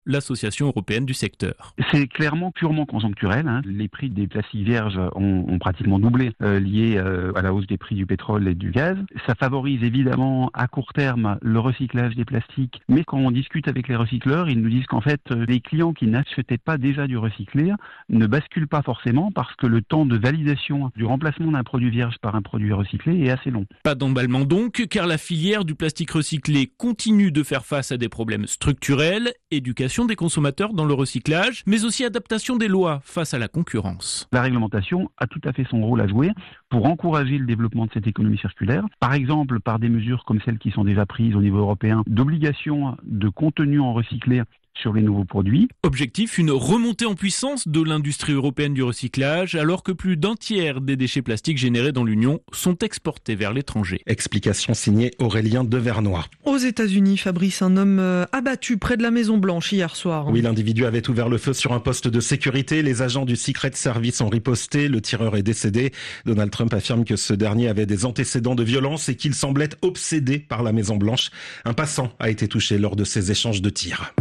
l'association européenne du secteur. C'est clairement purement conjoncturel. Les prix des plastiques vierges ont pratiquement doublé liés à la hausse des prix du pétrole et du gaz. Ça favorise évidemment à court terme le recyclage des plastiques, mais quand on discute avec les recycleurs, ils nous disent qu'en fait les clients qui n'achetaient pas déjà du recyclé ne basculent pas forcément parce que le temps de validation du remplacement d'un produit vierge par un produit recyclé est assez long. Pas d'emballement donc, car la filière du plastique recyclé continue de faire face à des problèmes structurels, éducation des consommateurs dans le recyclage, mais aussi adaptation des lois face à la concurrence. La réglementation a tout à fait son rôle à jouer pour encourager le développement de cette économie circulaire. Par exemple, par des mesures comme celles qui sont déjà prises au niveau européen, d'obligation de contenu en recyclé sur les nouveaux produits. Objectif, une remontée en puissance de l'industrie européenne du recyclage, alors que plus d'un tiers des déchets plastiques générés dans l'Union sont exportés vers l'étranger. Explication signée Aurélien Devernois. Aux États-Unis, Fabrice, un homme abattu près de la Maison-Blanche hier soir. Oui, l'individu avait ouvert le feu sur un poste de sécurité. Les agents du Secret Service ont riposté. Le tireur est décédé. Donald Trump affirme que ce dernier avait des antécédents de violence et qu'il semblait obsédé par la Maison-Blanche. Un passant a été touché lors de ces échanges de tirs.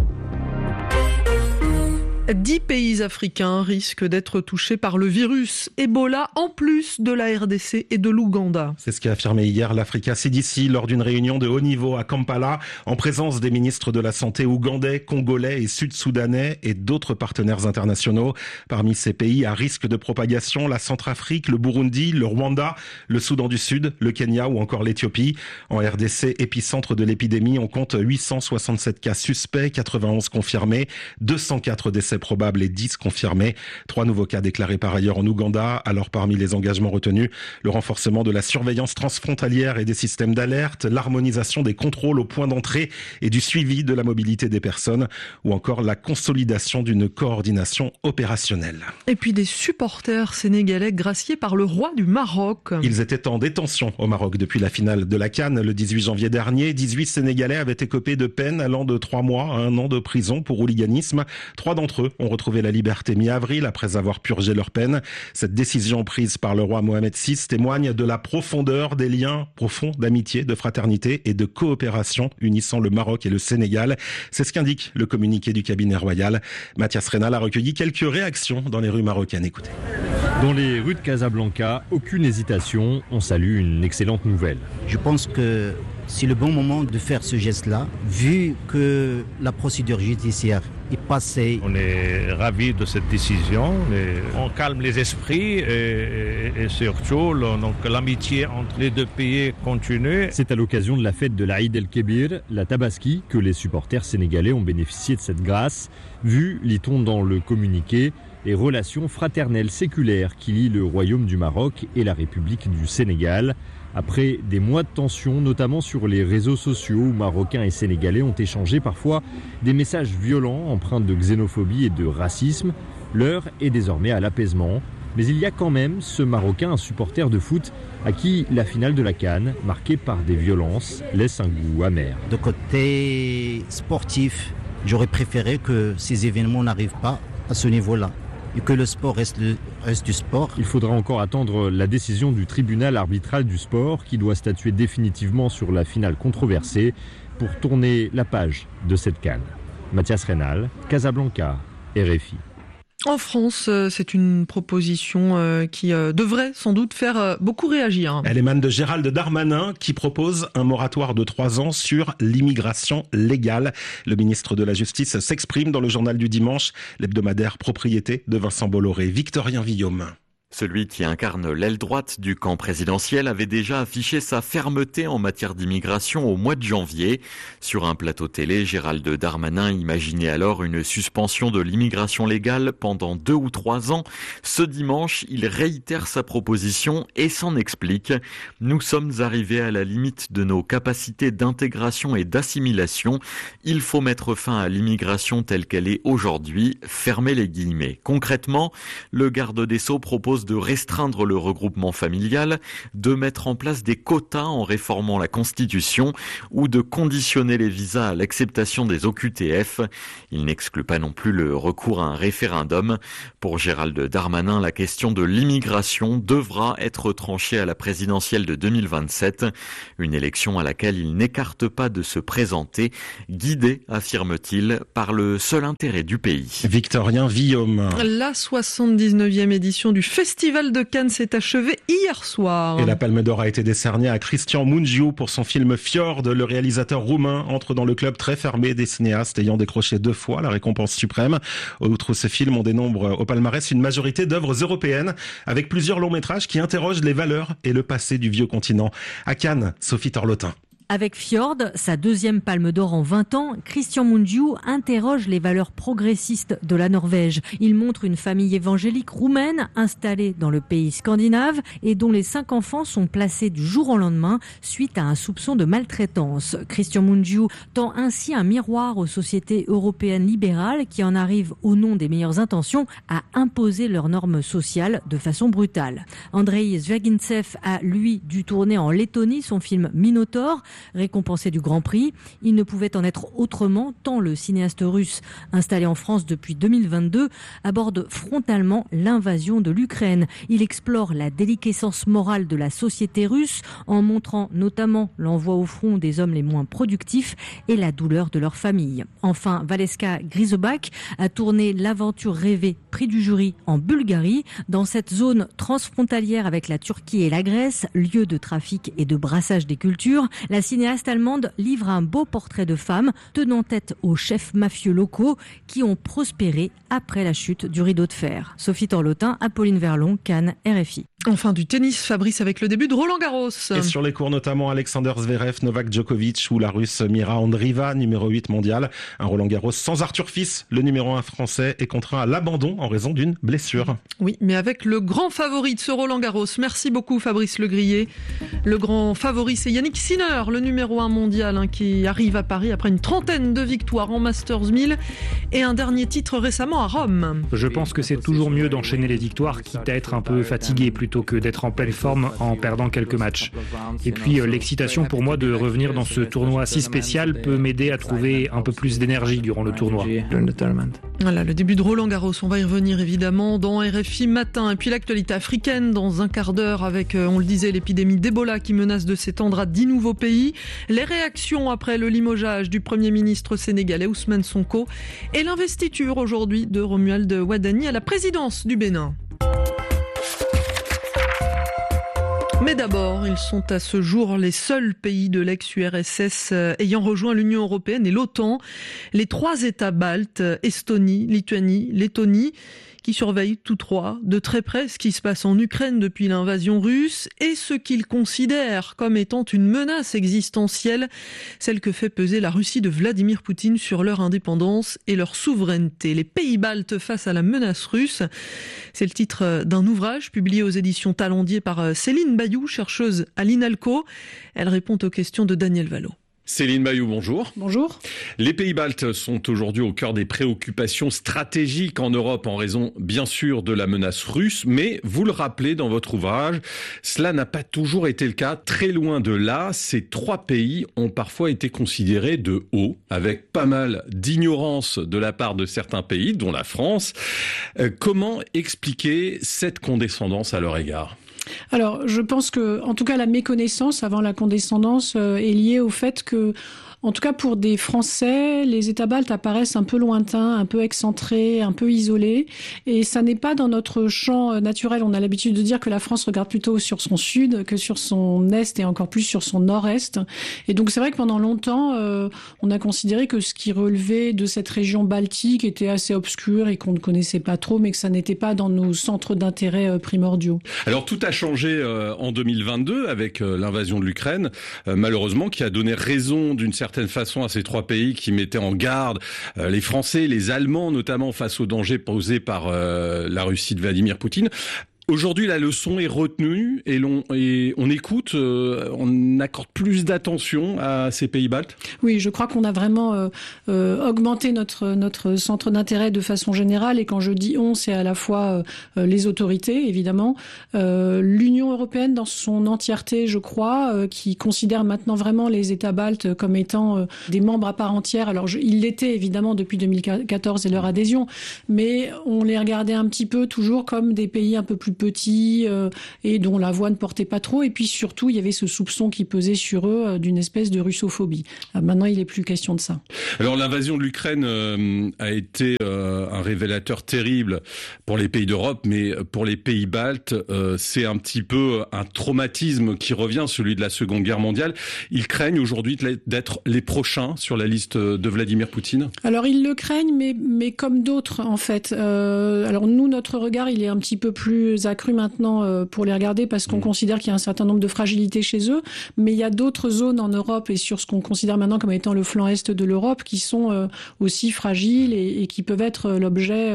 10 pays africains risquent d'être touchés par le virus Ebola, en plus de la RDC et de l'Ouganda. C'est ce qu'a affirmé hier l'Africa CDC lors d'une réunion de haut niveau à Kampala, en présence des ministres de la Santé ougandais, congolais et sud-soudanais et d'autres partenaires internationaux. Parmi ces pays à risque de propagation, la Centrafrique, le Burundi, le Rwanda, le Soudan du Sud, le Kenya ou encore l'Éthiopie. En RDC, épicentre de l'épidémie, on compte 867 cas suspects, 91 confirmés, 204 décès probables et 10 confirmés. 3 nouveaux cas déclarés par ailleurs en Ouganda. Alors parmi les engagements retenus, le renforcement de la surveillance transfrontalière et des systèmes d'alerte, l'harmonisation des contrôles au point d'entrée et du suivi de la mobilité des personnes ou encore la consolidation d'une coordination opérationnelle. Et puis des supporters sénégalais graciés par le roi du Maroc. Ils étaient en détention au Maroc depuis la finale de la CAN le 18 janvier dernier. 18 Sénégalais avaient écopé de peines allant de 3 mois à 1 an de prison pour hooliganisme. 3 d'entre eux ont retrouvé la liberté mi-avril après avoir purgé leur peine. Cette décision prise par le roi Mohamed VI témoigne de la profondeur des liens profonds d'amitié, de fraternité et de coopération unissant le Maroc et le Sénégal. C'est ce qu'indique le communiqué du cabinet royal. Mathias Reynal a recueilli quelques réactions dans les rues marocaines. Écoutez. Dans les rues de Casablanca, aucune hésitation, on salue une excellente nouvelle. Je pense que c'est le bon moment de faire ce geste-là, vu que la procédure judiciaire est passée. On est ravis de cette décision, on calme les esprits et surtout donc, l'amitié entre les deux pays continue. C'est à l'occasion de la fête de l'Aïd el-Kébir, la Tabaski, que les supporters sénégalais ont bénéficié de cette grâce, vu, lit-on dans le communiqué, les relations fraternelles séculaires qui lient le Royaume du Maroc et la République du Sénégal. Après des mois de tension, notamment sur les réseaux sociaux où Marocains et Sénégalais ont échangé parfois des messages violents empreints de xénophobie et de racisme, l'heure est désormais à l'apaisement. Mais il y a quand même ce Marocain, un supporter de foot, à qui la finale de la CAN, marquée par des violences, laisse un goût amer. De côté sportif, j'aurais préféré que ces événements n'arrivent pas à ce niveau-là. Et que le sport reste du sport. Il faudra encore attendre la décision du tribunal arbitral du sport qui doit statuer définitivement sur la finale controversée pour tourner la page de cette CAN. Mathias Reynal, Casablanca, RFI. En France, c'est une proposition qui devrait sans doute faire beaucoup réagir. Elle émane de Gérald Darmanin qui propose un moratoire de 3 ans sur l'immigration légale. Le ministre de la Justice s'exprime dans le journal du dimanche, l'hebdomadaire Propriété de Vincent Bolloré. Victorien Villaume. Celui qui incarne l'aile droite du camp présidentiel avait déjà affiché sa fermeté en matière d'immigration au mois de janvier. Sur un plateau télé, Gérald Darmanin imaginait alors une suspension de l'immigration légale pendant 2 ou 3 ans. Ce dimanche, il réitère sa proposition et s'en explique. Nous sommes arrivés à la limite de nos capacités d'intégration et d'assimilation. Il faut mettre fin à l'immigration telle qu'elle est aujourd'hui. Fermez les guillemets. Concrètement, le garde des Sceaux propose propose de restreindre le regroupement familial, de mettre en place des quotas en réformant la Constitution ou de conditionner les visas à l'acceptation des OQTF. Il n'exclut pas non plus le recours à un référendum. Pour Gérald Darmanin, la question de l'immigration devra être tranchée à la présidentielle de 2027, une élection à laquelle il n'écarte pas de se présenter, guidé, affirme-t-il, par le seul intérêt du pays. Victorien Villaume. La 79e édition du Festival de Cannes s'est achevée hier soir. Et la Palme d'Or a été décernée à Cristian Mungiu pour son film Fjord. Le réalisateur roumain entre dans le club très fermé des cinéastes ayant décroché 2 fois la récompense suprême. Outre ce film, on dénombre au palmarès une majorité d'œuvres européennes avec plusieurs longs métrages qui interrogent les valeurs et le passé du vieux continent. À Cannes, Sophie Torlotin. Avec Fjord, sa 2e Palme d'Or en 20 ans, Cristian Mungiu interroge les valeurs progressistes de la Norvège. Il montre une famille évangélique roumaine installée dans le pays scandinave et dont les 5 enfants sont placés du jour au lendemain suite à un soupçon de maltraitance. Cristian Mungiu tend ainsi un miroir aux sociétés européennes libérales qui en arrivent au nom des meilleures intentions à imposer leurs normes sociales de façon brutale. Andrei Zvagintsev a, lui, dû tourner en Lettonie son film Minotaur, récompensé du Grand Prix. Il ne pouvait en être autrement tant le cinéaste russe, installé en France depuis 2022, aborde frontalement l'invasion de l'Ukraine. Il explore la déliquescence morale de la société russe en montrant notamment l'envoi au front des hommes les moins productifs et la douleur de leur famille. Enfin, Valeska Grizobac a tourné l'aventure rêvée, prix du jury, en Bulgarie, dans cette zone transfrontalière avec la Turquie et la Grèce, lieu de trafic et de brassage des cultures. La cinéaste allemande livre un beau portrait de femmes tenant tête aux chefs mafieux locaux qui ont prospéré après la chute du rideau de fer. Sophie Torlotin, Apolline Verlon, Cannes, RFI. Enfin du tennis, Fabrice, avec le début de Roland-Garros. Et sur les cours notamment Alexander Zverev, Novak Djokovic ou la Russe Mira Andreeva, numéro 8 mondial. Un Roland-Garros sans Arthur Fils, le numéro 1 français est contraint à l'abandon en raison d'une blessure. Oui, mais avec le grand favori de ce Roland-Garros. Merci beaucoup Fabrice Legrier. Le grand favori, c'est Yannick Sinner, le numéro 1 mondial, qui arrive à Paris après une 30aine de victoires en Masters 1000 et un dernier titre récemment à Rome. Je pense que c'est toujours mieux d'enchaîner les victoires, quitte à être un peu fatigué plutôt que d'être en pleine forme en perdant quelques matchs. Et puis l'excitation pour moi de revenir dans ce tournoi si spécial peut m'aider à trouver un peu plus d'énergie durant le tournoi. Voilà, le début de Roland-Garros, on va y revenir évidemment dans RFI Matin. Et puis l'actualité africaine dans un quart d'heure avec, on le disait, l'épidémie d'Ebola qui menace de s'étendre à 10 nouveaux pays. Les réactions après le limogeage du Premier ministre sénégalais Ousmane Sonko et l'investiture aujourd'hui de Romuald Wadani à la présidence du Bénin. Mais d'abord, ils sont à ce jour les seuls pays de l'ex-URSS ayant rejoint l'Union européenne et l'OTAN. Les 3 États baltes, Estonie, Lituanie, Lettonie, qui surveillent tous 3 de très près ce qui se passe en Ukraine depuis l'invasion russe et ce qu'ils considèrent comme étant une menace existentielle, celle que fait peser la Russie de Vladimir Poutine sur leur indépendance et leur souveraineté. Les pays baltes face à la menace russe, c'est le titre d'un ouvrage publié aux éditions Talendier par Céline Bayou, chercheuse à l'INALCO. Elle répond aux questions de Daniel Vallot. Céline Bayou, bonjour. Bonjour. Les pays baltes sont aujourd'hui au cœur des préoccupations stratégiques en Europe en raison, bien sûr, de la menace russe. Mais, vous le rappelez dans votre ouvrage, cela n'a pas toujours été le cas. Très loin de là, ces 3 pays ont parfois été considérés de haut, avec pas mal d'ignorance de la part de certains pays, dont la France. Comment expliquer cette condescendance à leur égard ? Alors, je pense que, en tout cas, la méconnaissance avant la condescendance est liée au fait que, en tout cas pour des Français, les États baltes apparaissent un peu lointains, un peu excentrés, un peu isolés. Et ça n'est pas dans notre champ naturel. On a l'habitude de dire que la France regarde plutôt sur son sud que sur son est et encore plus sur son nord-est. Et donc c'est vrai que pendant longtemps, on a considéré que ce qui relevait de cette région baltique était assez obscur et qu'on ne connaissait pas trop, mais que ça n'était pas dans nos centres d'intérêt primordiaux. Alors tout a changé en 2022 avec l'invasion de l'Ukraine, malheureusement, qui a donné raison d'une certaine façon à ces 3 pays qui mettaient en garde les Français, les Allemands notamment face aux dangers posés par la Russie de Vladimir Poutine. Aujourd'hui, la leçon est retenue et on écoute, on accorde plus d'attention à ces pays baltes. Oui, je crois qu'on a vraiment augmenté notre centre d'intérêt de façon générale. Et quand je dis on, c'est à la fois les autorités, évidemment, l'Union européenne dans son entièreté, je crois, qui considère maintenant vraiment les États baltes comme étant des membres à part entière. Alors, ils l'étaient évidemment depuis 2014 et leur adhésion, mais on les regardait un petit peu toujours comme des pays un peu plus petits et dont la voix ne portait pas trop. Et puis surtout, il y avait ce soupçon qui pesait sur eux d'une espèce de russophobie. Maintenant, il n'est plus question de ça. Alors, l'invasion de l'Ukraine a été un révélateur terrible pour les pays d'Europe, mais pour les pays baltes, c'est un petit peu un traumatisme qui revient, celui de la Seconde Guerre mondiale. Ils craignent aujourd'hui d'être les prochains sur la liste de Vladimir Poutine? Alors, ils le craignent, mais comme d'autres, en fait. Alors, nous, notre regard, il est un petit peu plus accru maintenant pour les regarder parce qu'on considère qu'il y a un certain nombre de fragilités chez eux. Mais il y a d'autres zones en Europe et sur ce qu'on considère maintenant comme étant le flanc est de l'Europe qui sont aussi fragiles et qui peuvent être l'objet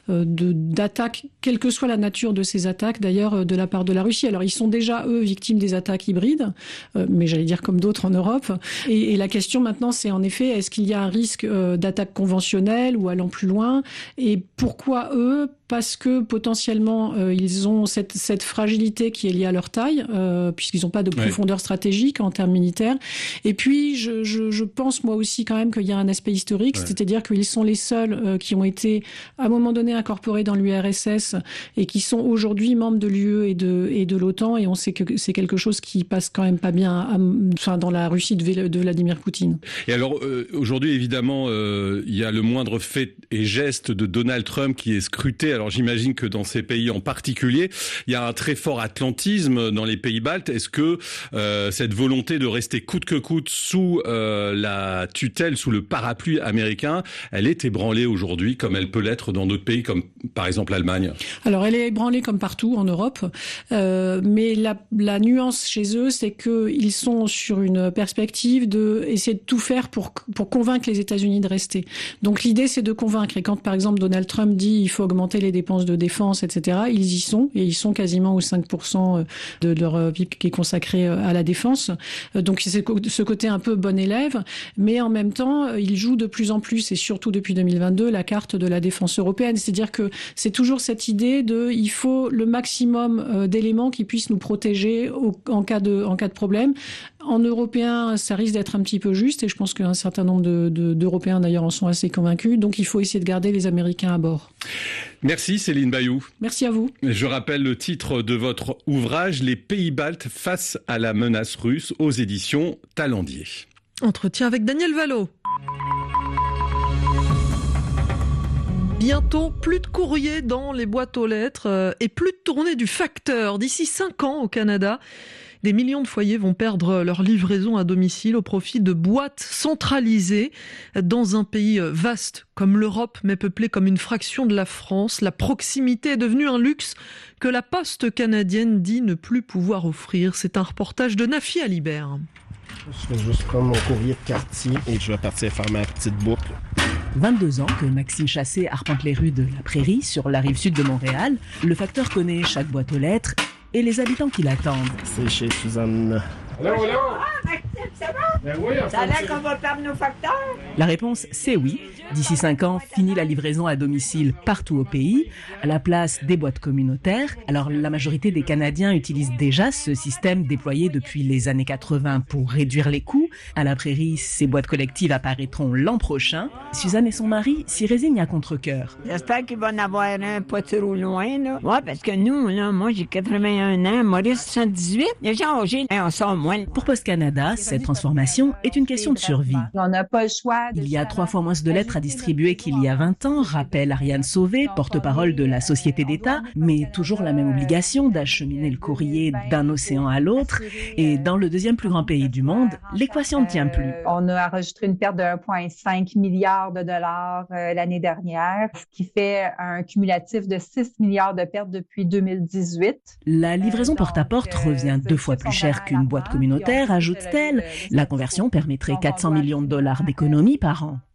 d'attaques, quelle que soit la nature de ces attaques, d'ailleurs, de la part de la Russie. Alors, ils sont déjà, eux, victimes des attaques hybrides, mais j'allais dire comme d'autres en Europe. Et la question maintenant, c'est en effet, est-ce qu'il y a un risque d'attaque conventionnelle ou allant plus loin? Et pourquoi eux? Parce que potentiellement, ils ont cette fragilité qui est liée à leur taille, puisqu'ils n'ont pas de profondeur stratégique en termes militaires. Et puis, je pense moi aussi quand même qu'il y a un aspect historique, c'est-à-dire qu'ils sont les seuls qui ont été à un moment donné incorporés dans l'URSS et qui sont aujourd'hui membres de l'UE et de l'OTAN. Et on sait que c'est quelque chose qui passe quand même pas bien dans la Russie de Vladimir Poutine. Et alors, aujourd'hui, évidemment, il y a le moindre fait et geste de Donald Trump qui est scruté. Alors j'imagine que dans ces pays en particulier, il y a un très fort atlantisme dans les pays baltes. Est-ce que cette volonté de rester coûte que coûte sous la tutelle, sous le parapluie américain, elle est ébranlée aujourd'hui comme elle peut l'être dans d'autres pays comme par exemple l'Allemagne? Alors elle est ébranlée comme partout en Europe, mais la nuance chez eux, c'est qu'ils sont sur une perspective de essayer de tout faire pour convaincre les États-Unis de rester. Donc l'idée, c'est de convaincre. Et quand par exemple Donald Trump dit il faut augmenter les dépenses de défense, etc., ils y sont, et ils sont quasiment aux 5% de leur PIB qui est consacré à la défense. Donc c'est ce côté un peu bon élève, mais en même temps, ils jouent de plus en plus, et surtout depuis 2022, la carte de la défense européenne. C'est-à-dire que c'est toujours cette idée il faut le maximum d'éléments qui puissent nous protéger en cas de problème. En européen, ça risque d'être un petit peu juste, et je pense qu'un certain nombre d'Européens d'ailleurs en sont assez convaincus. Donc il faut essayer de garder les Américains à bord. Merci Céline Bayou. Merci à vous. Je rappelle le titre de votre ouvrage, Les pays baltes face à la menace russe, aux éditions Talendier. Entretien avec Daniel Vallot. Bientôt, plus de courrier dans les boîtes aux lettres et plus de tournée du facteur. D'ici 5 ans au Canada, des millions de foyers vont perdre leur livraison à domicile au profit de boîtes centralisées. Dans un pays vaste comme l'Europe, mais peuplé comme une fraction de la France, la proximité est devenue un luxe que la Poste canadienne dit ne plus pouvoir offrir. C'est un reportage de Nafi Alibert. Je vais juste prendre mon courrier de quartier et je vais partir faire ma petite boucle. 22 ans que Maxime Chassé arpente les rues de la Prairie, sur la rive sud de Montréal. Le facteur connaît chaque boîte aux lettres et les habitants qui l'attendent. C'est chez Suzanne. Allô? Ah, Maxime, ça va? Ben oui, ça a l'air qu'on va perdre nos facteurs? La réponse, c'est oui. D'ici 5 ans, fini la livraison à domicile partout au pays, à la place des boîtes communautaires. Alors, la majorité des Canadiens utilisent déjà ce système déployé depuis les années 80 pour réduire les coûts. À la Prairie, ces boîtes collectives apparaîtront l'an prochain. Suzanne et son mari s'y résignent à contre-cœur. J'espère qu'il va en avoir un pas trop loin, là. Ouais, parce que nous, là, moi, j'ai 81 ans, Maurice 78. Les gens âgés, on sort moins. Pour Post Canada, cette transformation est une question de survie. On n'a pas le choix. Il y a 3 fois moins de lettres à distribuer qu'il y a 20 ans, rappelle Ariane Sauvé, porte-parole de la Société d'État, mais toujours la même obligation d'acheminer le courrier d'un océan à l'autre. Et dans le deuxième plus grand pays du monde, l'équation ne tient plus. On a enregistré une perte de 1,5 milliard de dollars l'année dernière, ce qui fait un cumulatif de 6 milliards de pertes depuis 2018. La livraison porte-à-porte revient 2 fois plus cher qu'une boîte communautaire, ajoute-t-elle. La conversion permettrait 400 millions de dollars d'économies par an.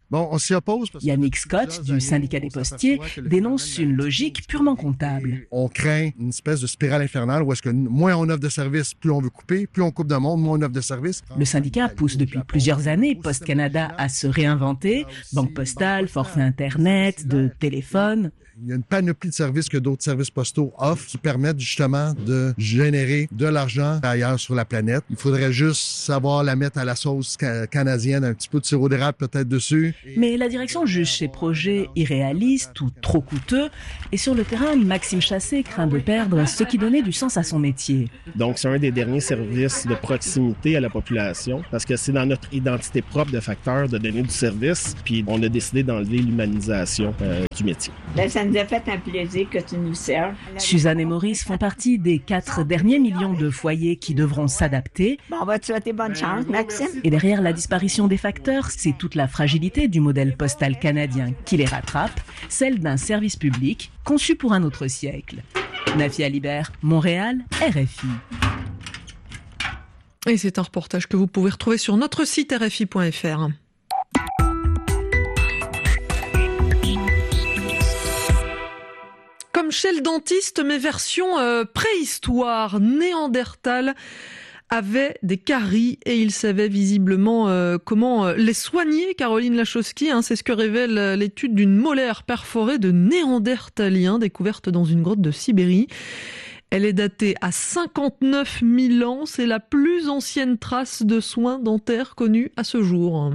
Bon, on s'y oppose. Yannick Scott, du syndicat des postiers, dénonce une logique purement comptable. On craint une espèce de spirale infernale où est-ce que moins on offre de services, plus on veut couper, plus on coupe de monde, moins on offre de services. Le syndicat pousse depuis plusieurs années Post Canada à se réinventer, banque postale, forfait Internet, de téléphone. Il y a une panoplie de services que d'autres services postaux offrent qui permettent justement de générer de l'argent ailleurs sur la planète. Il faudrait juste savoir la mettre à la sauce canadienne, un petit peu de sirop d'érable peut-être dessus. Mais la direction juge ces projets irréalistes ou trop coûteux. Et sur le terrain, Maxime Chassé craint de perdre ce qui donnait du sens à son métier. Donc, c'est un des derniers services de proximité à la population parce que c'est dans notre identité propre de facteur de donner du service. Puis, on a décidé d'enlever l'humanisation du métier. Ça nous a fait un plaisir que tu nous serves. Suzanne et Maurice font partie des 4 derniers millions de foyers qui devront s'adapter. Bon, on va te souhaiter bonne chance, Maxime. Et derrière la disparition des facteurs, c'est toute la fragilité du modèle postal canadien qui les rattrape, celle d'un service public conçu pour un autre siècle. Nafia Libert, Montréal, RFI. Et c'est un reportage que vous pouvez retrouver sur notre site rfi.fr. Comme chez le dentiste, mais version préhistoire, Néandertal avait des caries et il savait visiblement comment les soigner. Caroline Lachowski, c'est ce que révèle l'étude d'une molaire perforée de Néandertaliens découverte dans une grotte de Sibérie. Elle est datée à 59 000 ans. C'est la plus ancienne trace de soins dentaires connue à ce jour.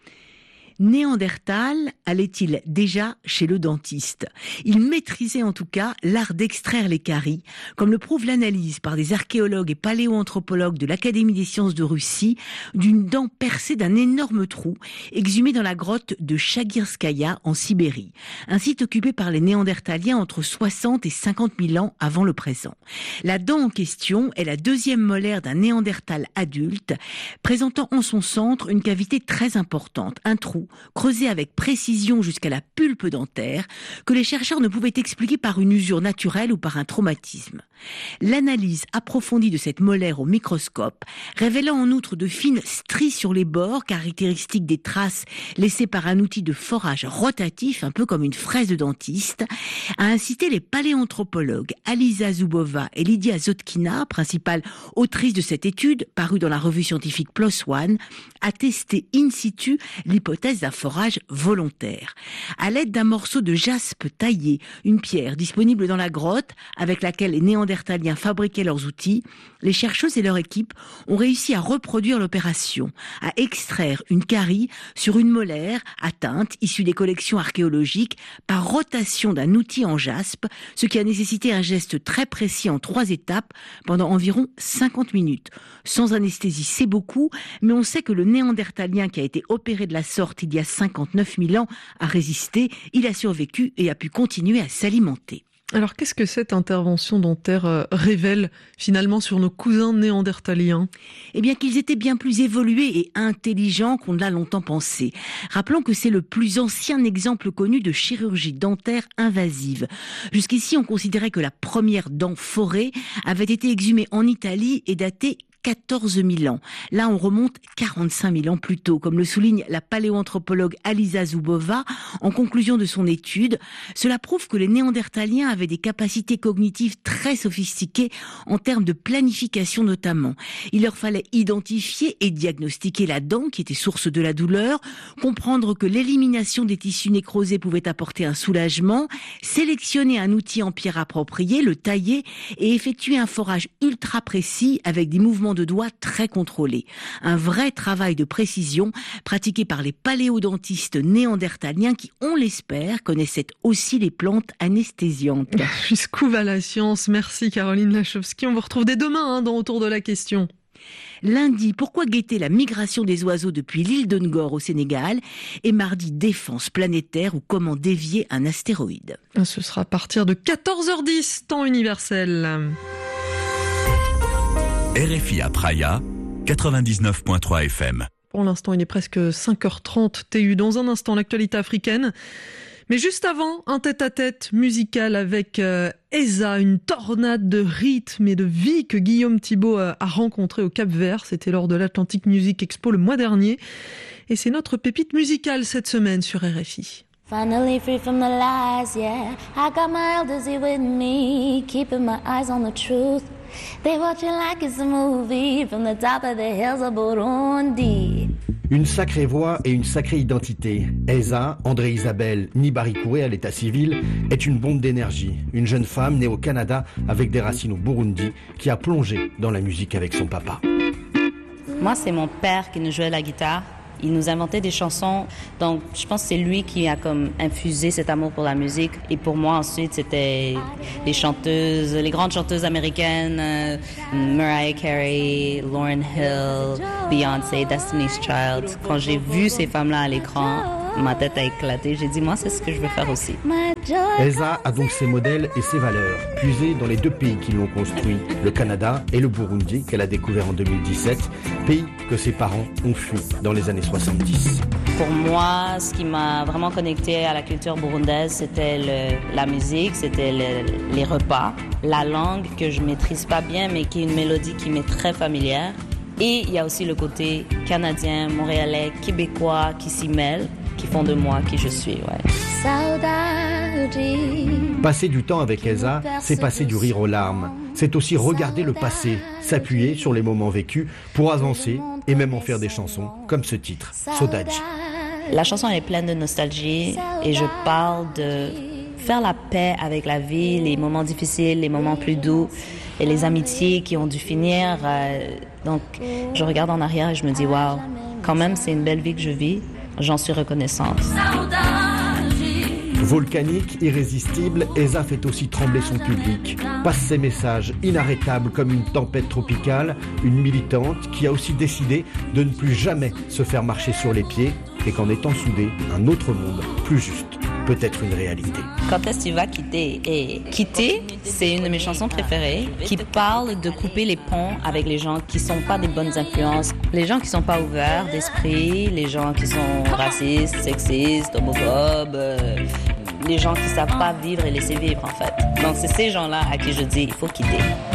Néandertal allait-il déjà chez le dentiste? Il maîtrisait en tout cas l'art d'extraire les caries, comme le prouve l'analyse par des archéologues et paléoanthropologues de l'Académie des sciences de Russie d'une dent percée d'un énorme trou exhumé dans la grotte de Chagirskaya en Sibérie, un site occupé par les Néandertaliens entre 60 et 50 000 ans avant le présent. La dent en question est la deuxième molaire d'un Néandertal adulte, présentant en son centre une cavité très importante, un trou creusé avec précision jusqu'à la pulpe dentaire, que les chercheurs ne pouvaient expliquer par une usure naturelle ou par un traumatisme. L'analyse approfondie de cette molaire au microscope, révélant en outre de fines stries sur les bords, caractéristiques des traces laissées par un outil de forage rotatif, un peu comme une fraise de dentiste, a incité les paléanthropologues Alisa Zubova et Lydia Zotkina, principale autrice de cette étude, parue dans la revue scientifique PLOS ONE, à tester in situ l'hypothèse d'un forage volontaire. À l'aide d'un morceau de jaspe taillé, une pierre disponible dans la grotte, avec laquelle les Néandertaliens fabriquaient leurs outils, les chercheuses et leur équipe ont réussi à reproduire l'opération, à extraire une carie sur une molaire atteinte, issue des collections archéologiques, par rotation d'un outil en jaspe, ce qui a nécessité un geste très précis en 3 étapes pendant environ 50 minutes. Sans anesthésie, c'est beaucoup, mais on sait que le Néandertalien qui a été opéré de la sorte il y a 59 000 ans a résisté, il a survécu et a pu continuer à s'alimenter. Alors qu'est-ce que cette intervention dentaire révèle finalement sur nos cousins néandertaliens? Eh bien qu'ils étaient bien plus évolués et intelligents qu'on ne l'a longtemps pensé. Rappelons que c'est le plus ancien exemple connu de chirurgie dentaire invasive. Jusqu'ici, on considérait que la première dent forée avait été exhumée en Italie et datée 14 000 ans. Là, on remonte 45 000 ans plus tôt, comme le souligne la paléoanthropologue Alisa Zubova en conclusion de son étude. Cela prouve que les Néandertaliens avaient des capacités cognitives très sophistiquées en termes de planification notamment. Il leur fallait identifier et diagnostiquer la dent qui était source de la douleur, comprendre que l'élimination des tissus nécrosés pouvait apporter un soulagement, sélectionner un outil en pierre approprié, le tailler et effectuer un forage ultra précis avec des mouvements de doigts très contrôlés. Un vrai travail de précision pratiqué par les paléodontistes néandertaliens qui, on l'espère, connaissaient aussi les plantes anesthésiantes. Jusqu'où va la science? Merci Caroline Lachowski. On vous retrouve dès demain dans Autour de la question. Lundi, pourquoi guetter la migration des oiseaux depuis l'île de Ngor au Sénégal? Et mardi, défense planétaire ou comment dévier un astéroïde. Ce sera à partir de 14h10, temps universel. RFI à Praia, 99.3 FM. Pour l'instant, il est presque 5h30 TU. Dans un instant, l'actualité africaine. Mais juste avant, un tête-à-tête musical avec Eza, une tornade de rythme et de vie que Guillaume Thibault a rencontré au Cap-Vert. C'était lors de l'Atlantic Music Expo le mois dernier. Et c'est notre pépite musicale cette semaine sur RFI. Finally free from the lies, yeah. I got my elders here with me, keeping my eyes on the truth. They watching like it's a movie from the top of the hills of Burundi. Une sacrée voix et une sacrée identité. Eza, André Isabelle Nibarikouré à l'état civil, est une bombe d'énergie. Une jeune femme née au Canada avec des racines au Burundi qui a plongé dans la musique avec son papa. Moi, c'est mon père qui nous jouait la guitare. Il nous inventait des chansons, donc je pense que c'est lui qui a comme infusé cet amour pour la musique. Et pour moi ensuite, c'était les grandes chanteuses américaines, Mariah Carey, Lauryn Hill, Beyoncé, Destiny's Child. Quand j'ai vu ces femmes-là à l'écran, ma tête a éclaté. J'ai dit, moi, c'est ce que je veux faire aussi. Eza a donc ses modèles et ses valeurs, puisés dans les deux pays qui l'ont construit, le Canada et le Burundi, qu'elle a découvert en 2017, pays que ses parents ont fui dans les années 70. Pour moi, ce qui m'a vraiment connecté à la culture burundaise, c'était la musique, c'était les repas, la langue que je maîtrise pas bien, mais qui est une mélodie qui m'est très familière. Et il y a aussi le côté canadien, montréalais, québécois qui s'y mêlent, qui font de moi qui je suis. Ouais. Passer du temps avec Eza, c'est passer du rire aux larmes. C'est aussi regarder le passé, s'appuyer sur les moments vécus pour avancer et même en faire des chansons, comme ce titre, Saudade. La chanson est pleine de nostalgie et je parle de faire la paix avec la vie, les moments difficiles, les moments plus doux et les amitiés qui ont dû finir. Donc, je regarde en arrière et je me dis, waouh, quand même, c'est une belle vie que je vis. J'en suis reconnaissante. Volcanique, irrésistible, Eza fait aussi trembler son public. Passe ses messages inarrêtables comme une tempête tropicale, une militante qui a aussi décidé de ne plus jamais se faire marcher sur les pieds et qu'en étant soudés, un autre monde, plus juste, peut être une réalité. Quand est-ce que tu vas quitter? Et quitter, c'est une de mes chansons préférées qui parle de couper les ponts avec les gens qui sont pas des bonnes influences, les gens qui sont pas ouverts d'esprit, les gens qui sont racistes, sexistes, homophobes, les gens qui savent pas vivre et laisser vivre en fait. Donc c'est ces gens-là à qui je dis il faut quitter.